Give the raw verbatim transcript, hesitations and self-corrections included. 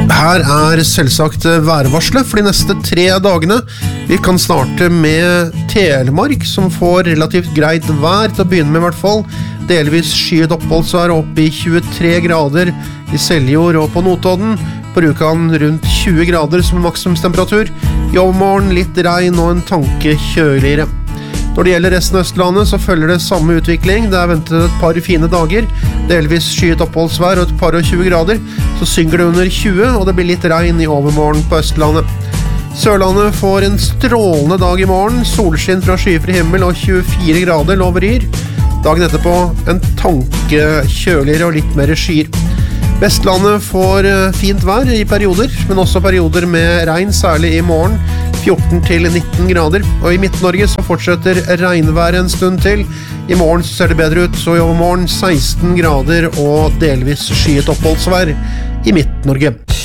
Her er selvsagt værvarslet for de neste tre dagene. Vi kan starte med Telemark, som får relativt greit vær til å begynne med i hvert fall. Delvis skyet oppholdsvær opp i tjuetre grader i Seljord og på Notodden. På Rjukan rundt tjue grader som maksimumstemperatur. I overmorgen litt regn og en tanke kjøligere. Når det gjelder resten av Østlandet så følger det samme utvikling. Det er ventet et par fine dager, delvis skyet oppholdsvær og et par og tjue grader. Så synker det under tjue, og det blir litt regn i overmorgen på Østlandet. Sørlandet får en strålende dag i morgen, solskinn fra skyfri himmel og tjuefire grader lover yr. Dagen etterpå en tanke kjøligere og litt mer skyer. Vestlandet får fint vær i perioder, men også perioder med regn, særlig i morgen, fjorten til nitten grader. Og i Midt-Norge så fortsetter regnvær en stund til. I morgen så ser det bedre ut, så i overmorgen seksten grader og delvis skyet oppholdsvær i Midt-Norge.